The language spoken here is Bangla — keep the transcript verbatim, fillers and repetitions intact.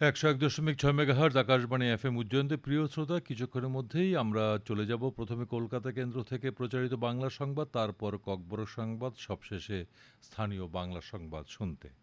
একশো এক দশমিক ছয় মেগাহার্জ আকাশবাণী এফএম উজ্জয়ন্তী প্রিয় শ্রোতা, কিছুক্ষণের মধ্যেই আমরা চলে যাব প্রথমে কলকাতা কেন্দ্র থেকে প্রচারিত বাংলা সংবাদ, তারপর ককবরক সংবাদ, সবশেষে স্থানীয় বাংলা সংবাদ শুনতে।